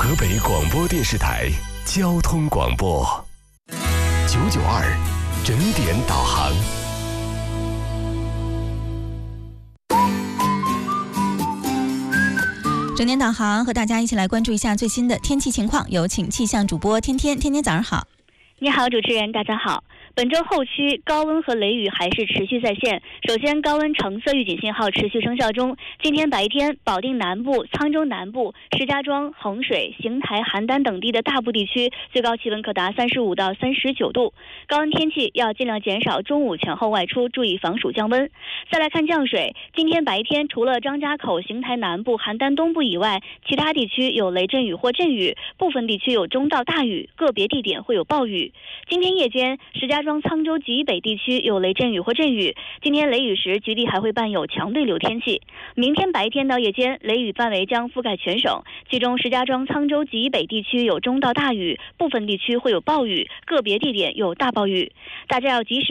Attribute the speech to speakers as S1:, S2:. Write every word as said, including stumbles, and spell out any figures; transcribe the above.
S1: 河北广播电视台交通广播九九二整点导航。
S2: 整点导航和大家一起来关注一下最新的天气情况，有请气象主播天天。天天早上好。
S3: 你好，主持人，大家好。本周后期高温和雷雨还是持续在线。首先，高温橙色预警信号持续生效中。今天白天，保定南部、沧州南部、石家庄、衡水、邢台、邯郸等地的大部地区最高气温可达三十五到三十九度。高温天气要尽量减少中午前后外出，注意防暑降温。再来看降水，今天白天除了张家口、邢台南部、邯郸东部以外，其他地区有雷阵雨或阵雨，部分地区有中到大雨，个别地点会有暴雨。今天夜间，石家庄、沧州及北地区有雷阵雨或阵雨，今天雷雨时局地还会伴有强对流天气。明天白天到夜间，雷雨范围将覆盖全省，其中石家庄、沧州及北地区有中到大雨，部分地区会有暴雨，个别地点有大暴雨，大家要及时